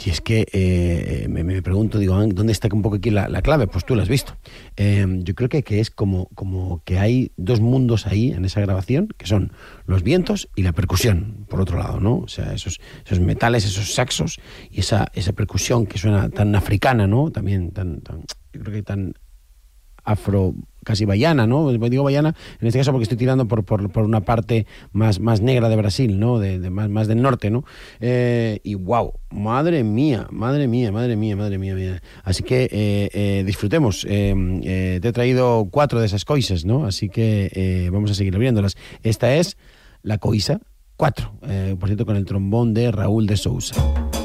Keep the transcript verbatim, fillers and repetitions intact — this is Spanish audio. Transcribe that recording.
y es que eh, me, me pregunto, digo, ¿dónde está un poco aquí la, la clave? Pues tú la has visto. Eh, yo creo que, que es como, como que hay dos mundos ahí en esa grabación, que son los vientos y la percusión, por otro lado, ¿no? O sea, esos, esos metales, esos saxos y esa, esa percusión que suena tan africana, ¿no? También tan, tan yo creo que tan afro, casi baiana, ¿no? Digo baiana en este caso porque estoy tirando por, por, por una parte más, más negra de Brasil, ¿no? De, de más, más del norte, ¿no? Eh, y wow, madre mía, madre mía, madre mía, madre mía, mía. Así que eh, eh, disfrutemos. Eh, eh, te he traído cuatro de esas coisas, ¿no? Así que eh, vamos a seguir abriéndolas. Esta es la coisa cuatro, eh, por cierto, con el trombón de Raúl de Sousa.